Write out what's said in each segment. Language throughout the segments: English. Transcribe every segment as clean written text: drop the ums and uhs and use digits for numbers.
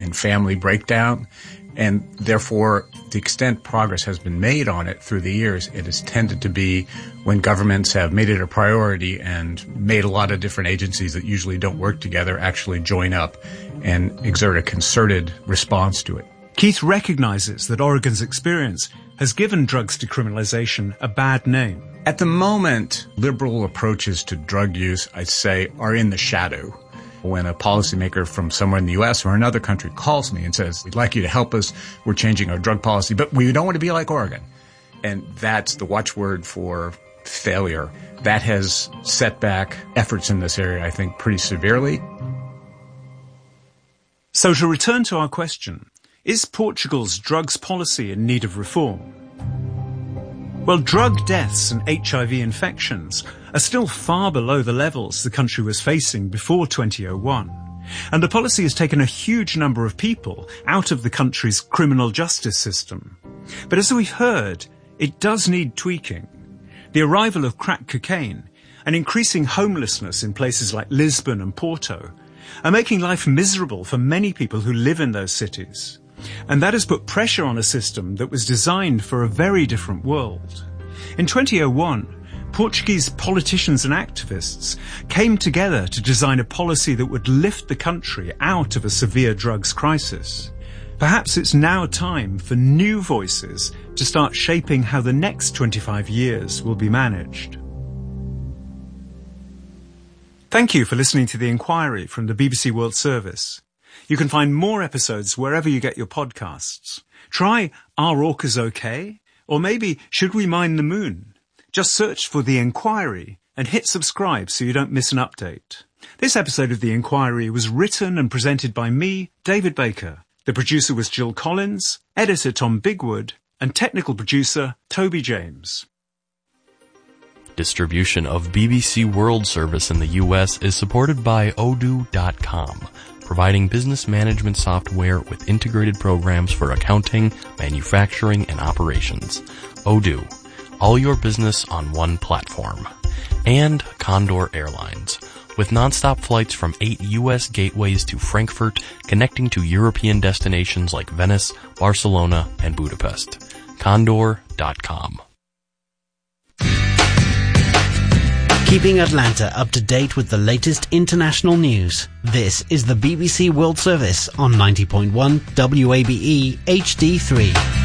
and family breakdown. And therefore, the extent progress has been made on it through the years, it has tended to be when governments have made it a priority and made a lot of different agencies that usually don't work together actually join up and exert a concerted response to it. Keith recognizes that Oregon's experience has given drugs decriminalization a bad name. At the moment, liberal approaches to drug use, I'd say, are in the shadow. When a policymaker from somewhere in the U.S. or another country calls me and says, we'd like you to help us, we're changing our drug policy, but we don't want to be like Oregon. And that's the watchword for failure. That has set back efforts in this area, I think, pretty severely. So to return to our question, is Portugal's drugs policy in need of reform? Well, drug deaths and HIV infections are still far below the levels the country was facing before 2001. And the policy has taken a huge number of people out of the country's criminal justice system. But as we've heard, it does need tweaking. The arrival of crack cocaine and increasing homelessness in places like Lisbon and Porto are making life miserable for many people who live in those cities. And that has put pressure on a system that was designed for a very different world. In 2001, Portuguese politicians and activists came together to design a policy that would lift the country out of a severe drugs crisis. Perhaps it's now time for new voices to start shaping how the next 25 years will be managed. Thank you for listening to The Inquiry from the BBC World Service. You can find more episodes wherever you get your podcasts. Try Are Orcas OK? Or maybe Should We Mine the Moon? Just search for The Inquiry and hit subscribe so you don't miss an update. This episode of The Inquiry was written and presented by me, David Baker. The producer was Jill Collins, editor Tom Bigwood, and technical producer Toby James. Distribution of BBC World Service in the U.S. is supported by Odoo.com, providing business management software with integrated programs for accounting, manufacturing, and operations. Odoo, all your business on one platform. And Condor Airlines, with nonstop flights from 8 U.S. gateways to Frankfurt, connecting to European destinations like Venice, Barcelona, and Budapest. Condor.com. Keeping Atlanta up to date with the latest international news. This is the BBC World Service on 90.1 WABE HD3.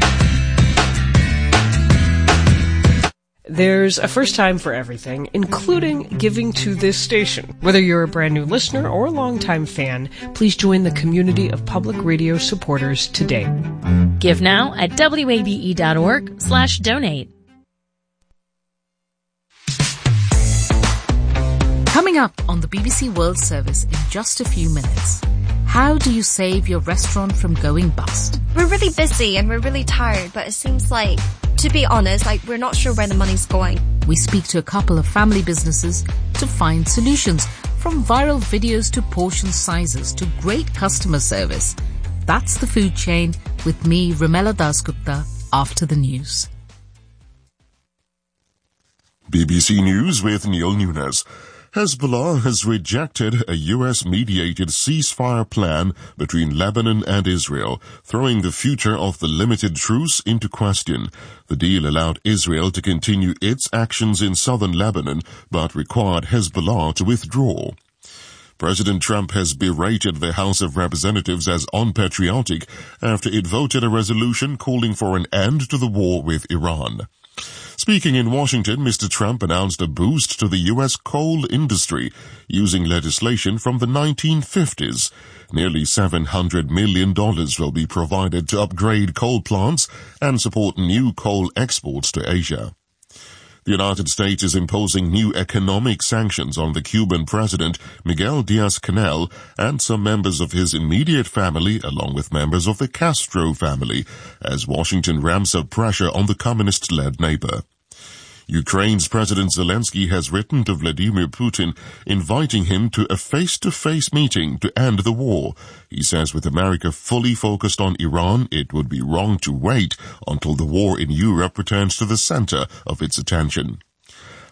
There's a first time for everything, including giving to this station. Whether you're a brand new listener or a longtime fan, please join the community of public radio supporters today. Give now at wabe.org/donate. Coming up on the BBC World Service in just a few minutes. How do you save your restaurant from going bust? We're really busy and we're really tired, but it seems like, to be honest, we're not sure where the money's going. We speak to a couple of family businesses to find solutions, from viral videos to portion sizes to great customer service. That's the food chain with me, Rumela Dasgupta, after the news. BBC News with Neil Nunes. Hezbollah has rejected a U.S.-mediated ceasefire plan between Lebanon and Israel, throwing the future of the limited truce into question. The deal allowed Israel to continue its actions in southern Lebanon, but required Hezbollah to withdraw. President Trump has berated the House of Representatives as unpatriotic after it voted a resolution calling for an end to the war with Iran. Speaking in Washington, Mr. Trump announced a boost to the U.S. coal industry using legislation from the 1950s. Nearly $700 million will be provided to upgrade coal plants and support new coal exports to Asia. The United States is imposing new economic sanctions on the Cuban president, Miguel Diaz-Canel, and some members of his immediate family, along with members of the Castro family, as Washington ramps up pressure on the communist-led neighbor. Ukraine's President Zelensky has written to Vladimir Putin, inviting him to a face-to-face meeting to end the war. He says with America fully focused on Iran, it would be wrong to wait until the war in Europe returns to the center of its attention.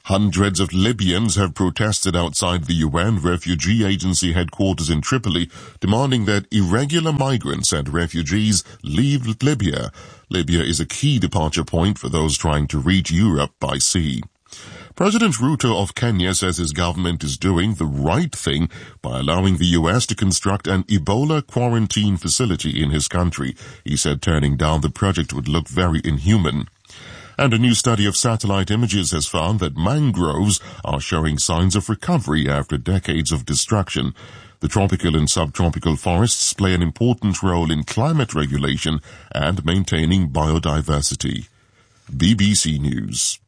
Hundreds of Libyans have protested outside the UN Refugee Agency headquarters in Tripoli, demanding that irregular migrants and refugees leave Libya. Libya is a key departure point for those trying to reach Europe by sea. President Ruto of Kenya says his government is doing the right thing by allowing the US to construct an Ebola quarantine facility in his country. He said turning down the project would look very inhuman. And a new study of satellite images has found that mangroves are showing signs of recovery after decades of destruction. The tropical and subtropical forests play an important role in climate regulation and maintaining biodiversity. BBC News.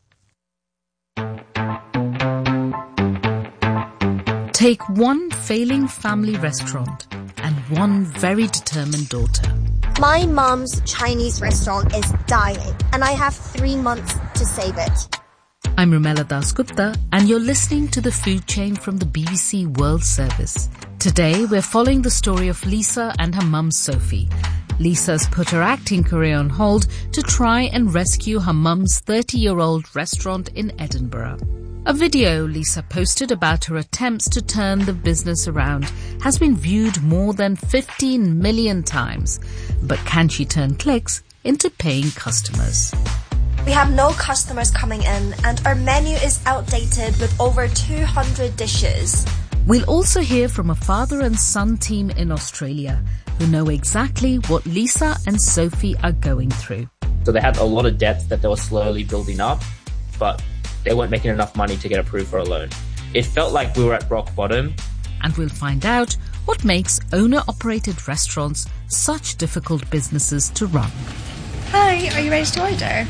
Take one failing family restaurant and one very determined daughter. My mom's Chinese restaurant is dying, and I have 3 months to save it. I'm Rumela Dasgupta, and you're listening to The Food Chain from the BBC World Service. Today, we're following the story of Lisa and her mum, Sophie. Lisa's put her acting career on hold to try and rescue her mum's 30-year-old restaurant in Edinburgh. A video Lisa posted about her attempts to turn the business around has been viewed more than 15 million times. But can she turn clicks into paying customers? We have no customers coming in, and our menu is outdated with over 200 dishes. We'll also hear from a father and son team in Australia who know exactly what Lisa and Sophie are going through. So they had a lot of debts that they were slowly building up, but they weren't making enough money to get approved for a loan. It felt like we were at rock bottom. And we'll find out what makes owner-operated restaurants such difficult businesses to run. Hi, are you ready to order?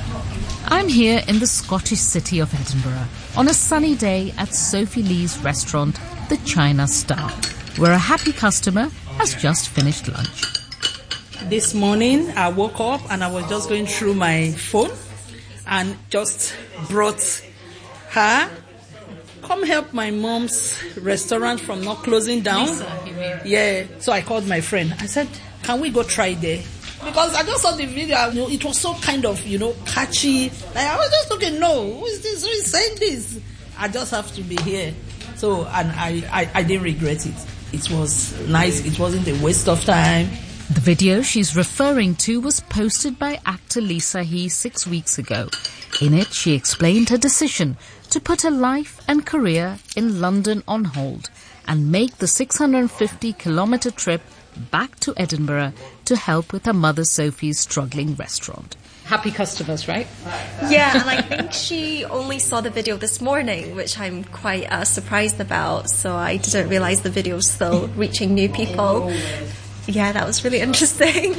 I'm here in the Scottish city of Edinburgh on a sunny day at Sophie Lee's restaurant, the China Star, where a happy customer has just finished lunch. This morning I woke up and I was just going through my phone and just brought her, come help my mom's restaurant from not closing down. Lisa, yeah, so I called my friend. I said, can we go try there? Because I just saw the video, it was so kind of, catchy. Like, I was just thinking, no, who is this? Who is saying this? I just have to be here. So, and I didn't regret it. It was nice. It wasn't a waste of time. The video she's referring to was posted by actor Lisa He 6 weeks ago. In it, she explained her decision to put her life and career in London on hold and make the 650-kilometre trip back to Edinburgh to help with her mother Sophie's struggling restaurant. Happy customers, right? Yeah, and I think she only saw the video this morning, which I'm quite surprised about. So I didn't realise the video was still reaching new people. Yeah, that was really interesting.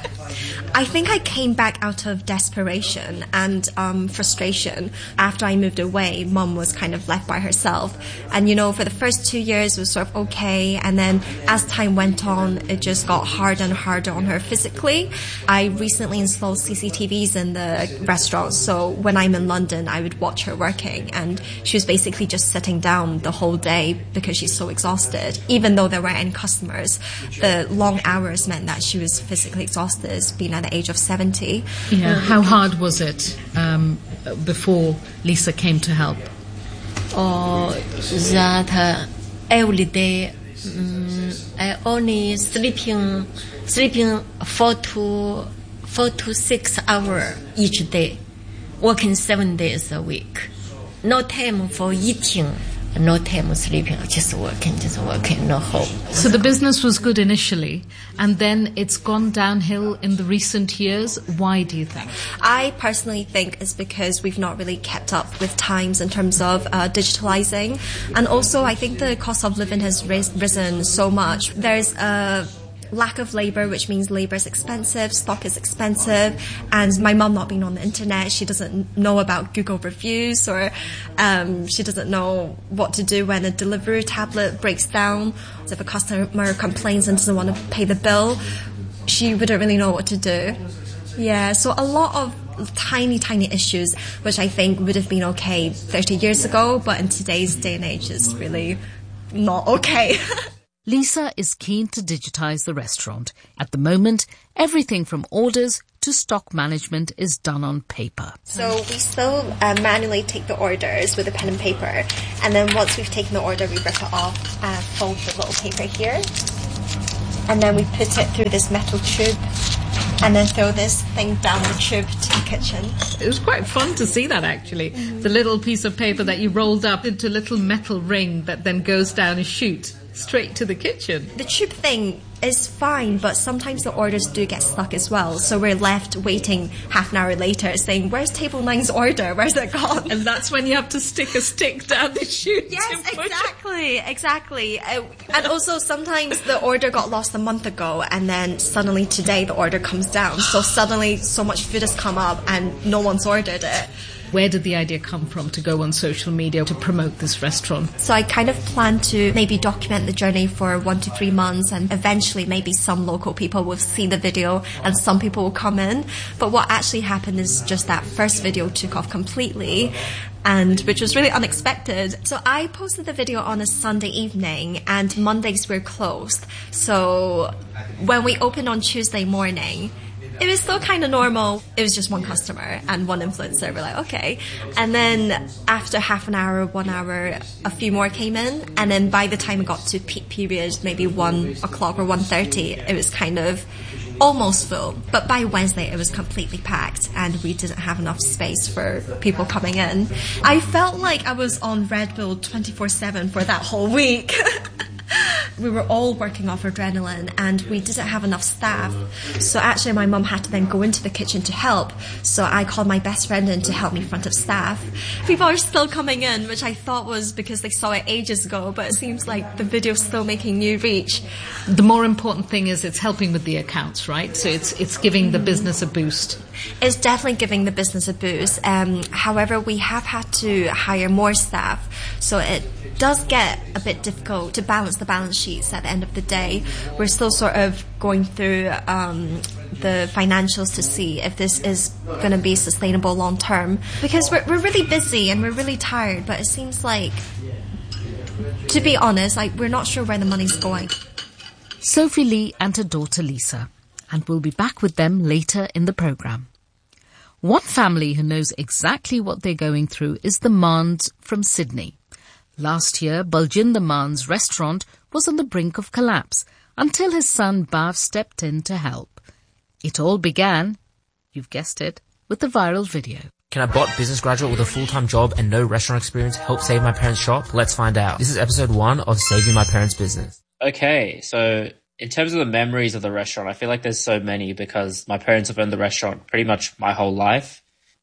I think I came back out of desperation and frustration. After I moved away, Mum was kind of left by herself. And, for the first 2 years it was sort of okay. And then as time went on, it just got harder and harder on her physically. I recently installed CCTVs in the restaurant. So when I'm in London, I would watch her working. And she was basically just sitting down the whole day because she's so exhausted. Even though there weren't any customers, the long hours meant that she was physically exhausted, being at the age of 70. Yeah. How hard was it before Lisa came to help? That every day I only sleeping 4 to 6 hours each day, working 7 days a week. No time for eating. No time sleeping, just working, no hope. So the business was good initially, and then it's gone downhill in the recent years. Why do you think? I personally think it's because we've not really kept up with times in terms of digitalizing. And also, I think the cost of living has risen so much. There's a lack of labor, which means labor is expensive, stock is expensive, and my mum not being on the internet, she doesn't know about Google reviews, or she doesn't know what to do when a delivery tablet breaks down. If a customer complains and doesn't want to pay the bill, she wouldn't really know what to do. Yeah, so a lot of tiny issues, which I think would have been okay 30 years ago, but in today's day and age is really not okay. Lisa is keen to digitize the restaurant. At the moment, everything from orders to stock management is done on paper. So we still manually take the orders with a pen and paper, and then once we've taken the order, we rip it off, fold the little paper here, and then we put it through this metal tube, and then throw this thing down the tube to the kitchen. It was quite fun to see that, actually. The little piece of paper that you rolled up into a little metal ring that then goes down a chute straight to the kitchen. The tube thing is fine, but sometimes the orders do get stuck as well. So we're left waiting half an hour later saying, where's table 9's order? Where's it gone? And that's when you have to stick a stick down the chute. Yes, exactly. And also sometimes the order got lost a month ago and then suddenly today the order comes down. So suddenly so much food has come up and no one's ordered it. Where did the idea come from to go on social media to promote this restaurant? So I kind of plan to maybe document the journey for 1 to 3 months, and eventually maybe some local people will see the video and some people will come in. But what actually happened is just that first video took off completely, and which was really unexpected. So I posted the video on a Sunday evening and Mondays were closed. So when we opened on Tuesday morning, it was still kind of normal. It was just one customer and one influencer. We're like, okay. And then after half an hour, 1 hour, a few more came in. And then by the time it got to peak period, maybe 1 o'clock or 1:30, it was kind of almost full. But by Wednesday, it was completely packed and we didn't have enough space for people coming in. I felt like I was on Red Bull 24/7 for that whole week. We were all working off adrenaline and we didn't have enough staff. So actually my mum had to then go into the kitchen to help. So I called my best friend in to help me front of staff. People are still coming in, which I thought was because they saw it ages ago, but it seems like the video's still making new reach. The more important thing is it's helping with the accounts, right? So it's giving the business a boost. It's definitely giving the business a boost. However, we have had to hire more staff. So it does get a bit difficult to balance the balance sheets at the end of the day. We're still sort of going through the financials to see if this is going to be sustainable long term, because we're really busy and we're really tired, but it seems like, to be honest, like we're not sure where the money's going. Sophie Lee and her daughter Lisa, and we'll be back with them later in the programme. One family who knows exactly what they're going through is the Mans from Sydney. Last year, Buljinder Man's restaurant was on the brink of collapse until his son Bav stepped in to help. It all began, you've guessed it, with the viral video. Can a bot business graduate with a full-time job and no restaurant experience help save my parents' shop? Let's find out. This is episode 1 of Saving My Parents' Business. Okay, so in terms of the memories of the restaurant, I feel like there's so many because my parents have owned the restaurant pretty much my whole life.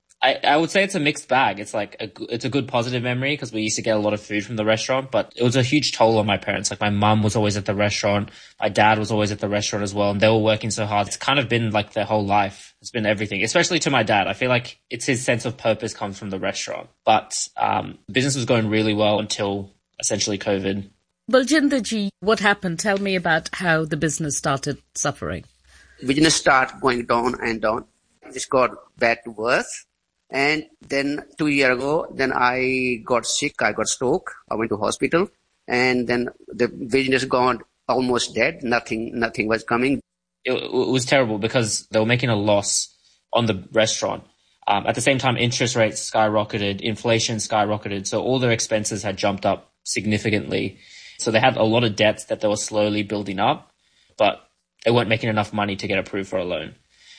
I would say it's a mixed bag. It's like it's a good positive memory because we used to get a lot of food from the restaurant, but it was a huge toll on my parents. Like my mum was always at the restaurant. My dad was always at the restaurant as well. And they were working so hard. It's kind of been like their whole life. It's been everything, especially to my dad. I feel like it's his sense of purpose comes from the restaurant, but business was going really well until essentially COVID. Buljinder ji, what happened? Tell me about how the business started suffering. Business started going down and down. It just got bad to worse. And then 2 years ago, then I got sick. I got stroke. I went to hospital, and then the business got almost dead. Nothing was coming. It was terrible because they were making a loss on the restaurant. At the same time, interest rates skyrocketed, inflation skyrocketed. So all their expenses had jumped up significantly. So they had a lot of debts that they were slowly building up, but they weren't making enough money to get approved for a loan.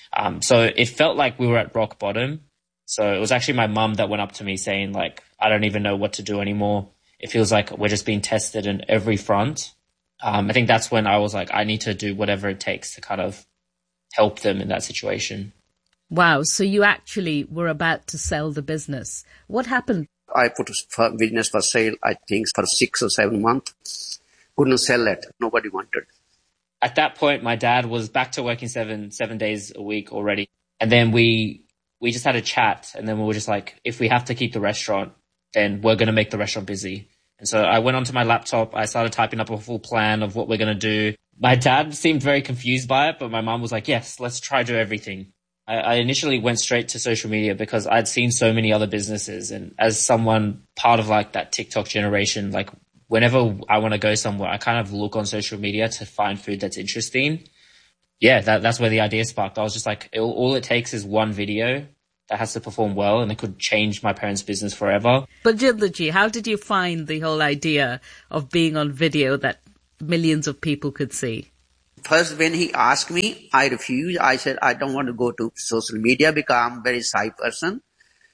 So it felt like we were at rock bottom. So it was actually my mum that went up to me saying, like, I don't even know what to do anymore. It feels like we're just being tested in every front. I think that's when I was like, I need to do whatever it takes to kind of help them in that situation. Wow. So you actually were about to sell the business. What happened? I put a business for sale, I think, for 6 or 7 months. Couldn't sell it. Nobody wanted. At that point, my dad was back to working seven days a week already. And then we just had a chat, and then we were just like, if we have to keep the restaurant, then we're going to make the restaurant busy. And so I went onto my laptop. I started typing up a full plan of what we're going to do. My dad seemed very confused by it, but my mom was like, yes, let's try do everything. I initially went straight to social media because I'd seen so many other businesses. And as someone part of like that TikTok generation, like whenever I want to go somewhere, I kind of look on social media to find food that's interesting. yeah, that's where the idea sparked. I was just like, all it takes is one video that has to perform well, and it could change my parents' business forever. Baljinder, how did you find the whole idea of being on video that millions of people could see? First, when he asked me, I refused. I said, I don't want to go to social media because I'm a very shy person.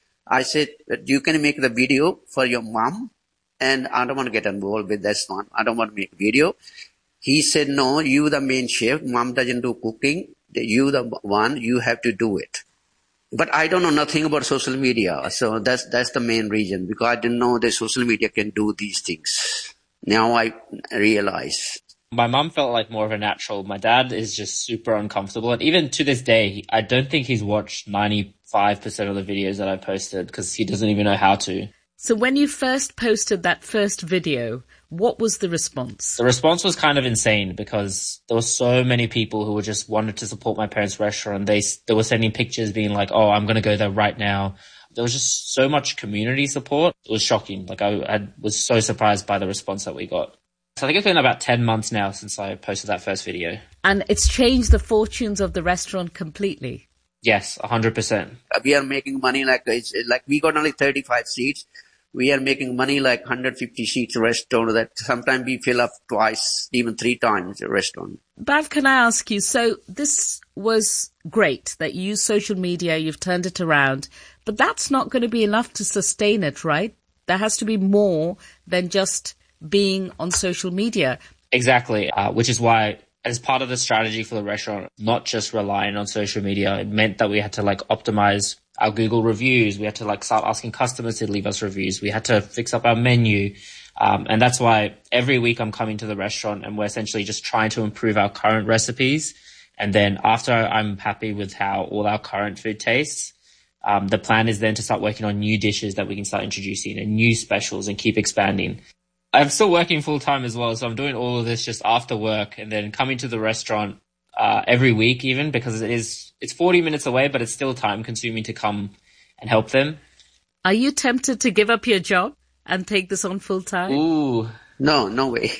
I said, you can make the video for your mom, and I don't want to get involved with this one. I don't want to make a video. He said, no, you the main chef. Mom doesn't do cooking. You the one, you have to do it. But I don't know nothing about social media. So that's the main reason, because I didn't know that social media can do these things. Now I realize. My mum felt like more of a natural. My dad is just super uncomfortable. And even to this day, I don't think he's watched 95% of the videos that I posted because he doesn't even know how to. So when you first posted that first video, what was the response? The response was kind of insane because there were so many people who were just wanted to support my parents' restaurant. They were sending pictures being like, oh, I'm going to go there right now. There was just so much community support. It was shocking. Like I was so surprised by the response that we got. So I think it's been about 10 months now since I posted that first video. And it's changed the fortunes of the restaurant completely. Yes, 100%. We are making money like we got only 35 seats. We are making money like 150 seats restaurant that sometimes we fill up twice, even 3 times a restaurant. Bav, can I ask you, so this was great that you use social media, you've turned it around, but that's not going to be enough to sustain it, right? There has to be more than just being on social media. Exactly, which is why as part of the strategy for the restaurant, not just relying on social media, it meant that we had to optimize our Google reviews. We had to start asking customers to leave us reviews. We had to fix up our menu. And that's why every week I'm coming to the restaurant and we're essentially just trying to improve our current recipes. And then after I'm happy with how all our current food tastes, the plan is then to start working on new dishes that we can start introducing and new specials and keep expanding. I'm still working full time as well. So I'm doing all of this just after work and then coming to the restaurant every week even because it's 40 minutes away, but it's still time consuming to come and help them. Are you tempted to give up your job and take this on full time? Ooh. No way.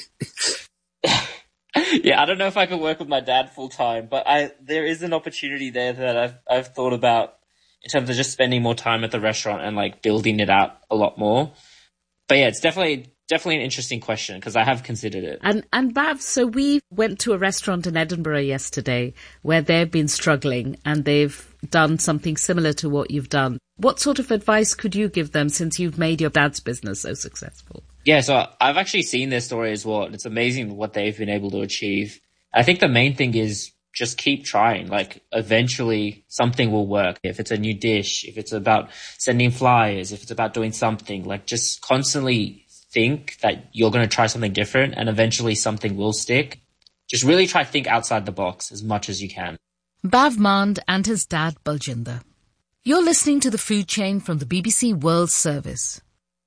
Yeah, I don't know if I could work with my dad full time, but there is an opportunity there that I've thought about in terms of just spending more time at the restaurant and building it out a lot more. But yeah, it's definitely an interesting question because I have considered it. And Bav, so we went to a restaurant in Edinburgh yesterday where they've been struggling and they've done something similar to what you've done. What sort of advice could you give them since you've made your dad's business so successful? Yeah, so I've actually seen their story as well. It's amazing what they've been able to achieve. I think the main thing is just keep trying. Eventually something will work. If it's a new dish, if it's about sending flyers, if it's about doing something, just constantly think that you're going to try something different and eventually something will stick. Just really try to think outside the box as much as you can. Bav Mand and his dad Baljinder. You're listening to The Food Chain from the BBC World Service.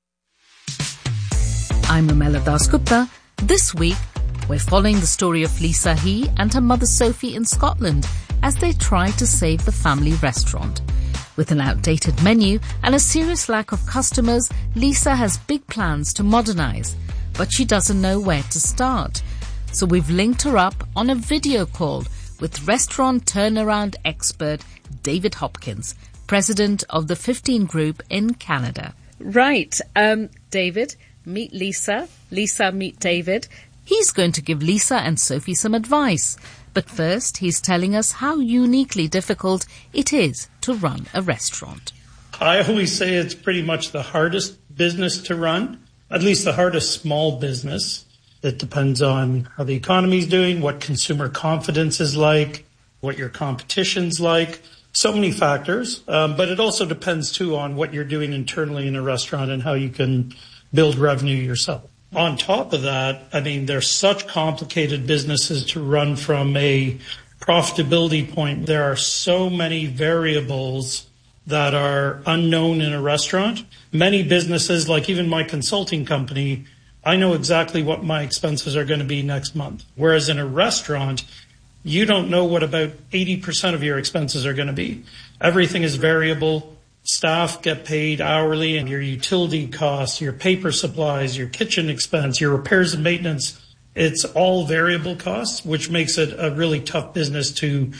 I'm Rumela Dasgupta. This week, we're following the story of Lisa He and her mother Sophie in Scotland as they try to save the family restaurant. With an outdated menu and a serious lack of customers, Lisa has big plans to modernise, but she doesn't know where to start. So we've linked her up on a video call with restaurant turnaround expert David Hopkins, president of the 15 Group in Canada. Right, David, meet Lisa. Lisa, meet David. He's going to give Lisa and Sophie some advice. But first, he's telling us how uniquely difficult it is to run a restaurant. I always say it's pretty much the hardest business to run, at least the hardest small business. It depends on how the economy's doing, what consumer confidence is like, what your competition's like. So many factors, but it also depends, too, on what you're doing internally in a restaurant and how you can build revenue yourself. On top of that, they're such complicated businesses to run from a profitability point. There are so many variables that are unknown in a restaurant. Many businesses, like even my consulting company, I know exactly what my expenses are going to be next month. Whereas in a restaurant, you don't know what about 80% of your expenses are going to be. Everything is variable. Staff get paid hourly, and your utility costs, your paper supplies, your kitchen expense, your repairs and maintenance, It's all variable costs, which makes it a really tough business to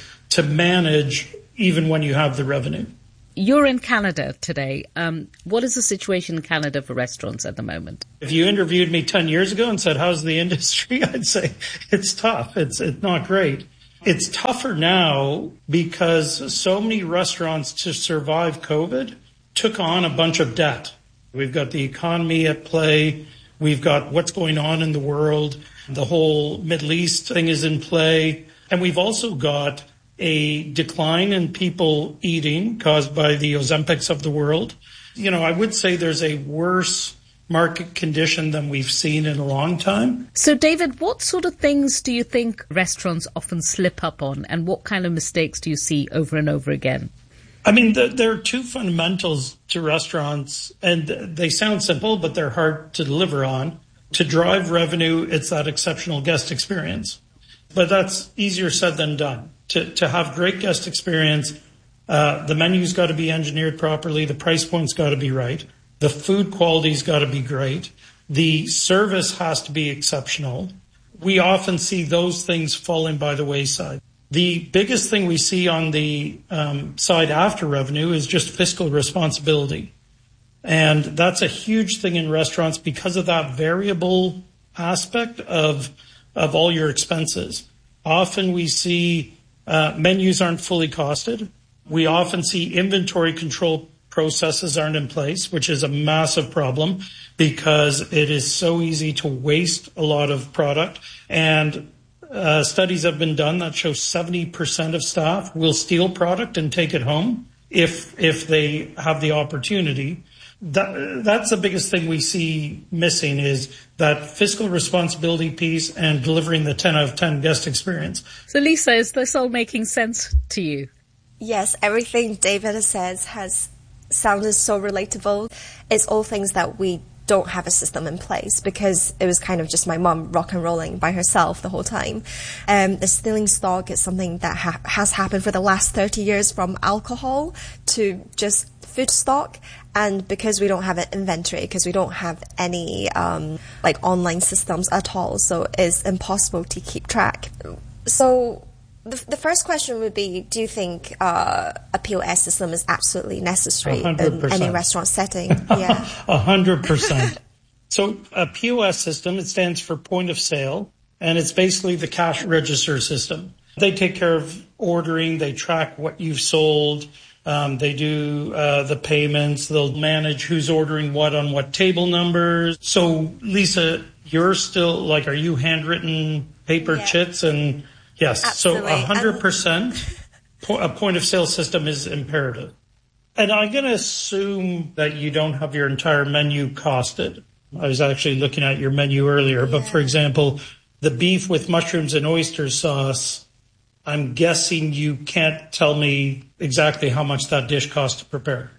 manage even when you have the revenue. You're in Canada today. What is the situation in Canada for restaurants at the moment? If you interviewed me 10 years ago and said, how's the industry? I'd say it's tough. It's not great. It's tougher now because so many restaurants, to survive COVID, took on a bunch of debt. We've got the economy at play. We've got what's going on in the world. The whole Middle East thing is in play. And we've also got a decline in people eating caused by the Ozempics of the world. You know, I would say there's a worse market condition than we've seen in a long time. So, David, what sort of things do you think restaurants often slip up on, and what kind of mistakes do you see over and over again? I mean, there are two fundamentals to restaurants, and they sound simple, but they're hard to deliver on. To drive revenue, it's that exceptional guest experience. But that's easier said than done. To have great guest experience, the menu's got to be engineered properly, the price point's got to be right, the food quality's got to be great, the service has to be exceptional. We often see those things falling by the wayside. The biggest thing we see on the side after revenue is just fiscal responsibility. And that's a huge thing in restaurants because of that variable aspect of all your expenses. Often we see menus aren't fully costed. We often see inventory control processes aren't in place, which is a massive problem because it is so easy to waste a lot of product. And studies have been done that show 70% of staff will steal product and take it home if they have the opportunity. That's the biggest thing we see missing is that fiscal responsibility piece and delivering the 10 out of 10 guest experience. So, Lisa, is this all making sense to you? Yes, everything David says has sounded so relatable. It's all things that we don't have a system in place because it was kind of just my mom rock and rolling by herself the whole time. The stealing stock is something that has happened for the last 30 years, from alcohol to just food stock. And because we don't have an inventory, because we don't have any like online systems at all, so it's impossible to keep track. So the first question would be, do you think a POS system is absolutely necessary 100%. in any restaurant setting? Yeah, 100%. So a POS system, it stands for point of sale, and it's basically the cash register system. They take care of ordering, they track what you've sold, they do the payments, they'll manage who's ordering what on what table numbers. So, Lisa, you're still, like, are you handwritten paper chits? And yes, absolutely. So 100% a point of sale system is imperative. And I'm going to assume that you don't have your entire menu costed. I was actually looking at your menu earlier, but for example, the beef with mushrooms and oyster sauce, I'm guessing you can't tell me exactly how much that dish costs to prepare.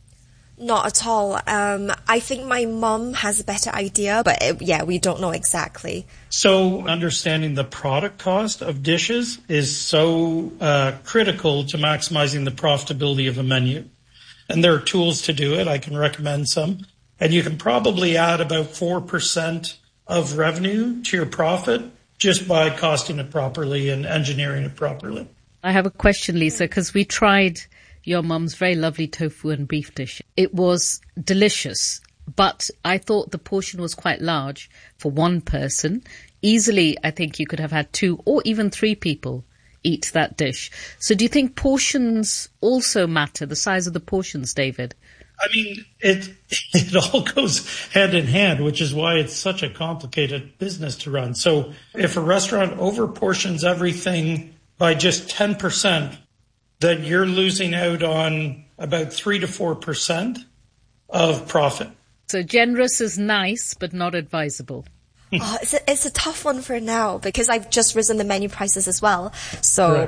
Not at all. I think my mum has a better idea, but we don't know exactly. So understanding the product cost of dishes is so critical to maximizing the profitability of a menu. And there are tools to do it. I can recommend some. And you can probably add about 4% of revenue to your profit just by costing it properly and engineering it properly. I have a question, Lisa, because we tried your mum's very lovely tofu and beef dish. It was delicious, but I thought the portion was quite large for one person. Easily, I think you could have had 2 or even 3 people eat that dish. So do you think portions also matter, the size of the portions, David? I mean, it all goes hand in hand, which is why it's such a complicated business to run. So if a restaurant overportions everything by just 10%, then you're losing out on about 3 to 4% of profit. So generous is nice, but not advisable. It's a tough one for now because I've just risen the menu prices as well. So,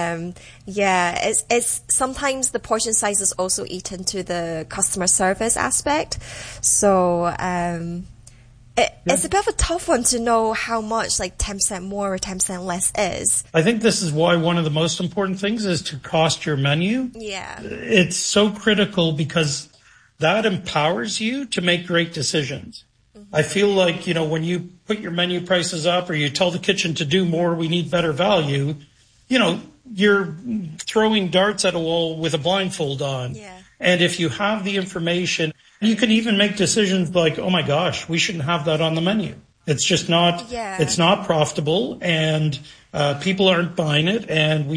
it's sometimes the portion sizes also eat into the customer service aspect. So, it's a bit of a tough one to know how much like 10% more or 10% less is. I think this is why one of the most important things is to cost your menu. Yeah. It's so critical because that empowers you to make great decisions. I feel like, when you put your menu prices up or you tell the kitchen to do more, we need better value, you're throwing darts at a wall with a blindfold on. Yeah. And if you have the information, you can even make decisions like, oh my gosh, we shouldn't have that on the menu. It's just not, it's not profitable, and people aren't buying it, and we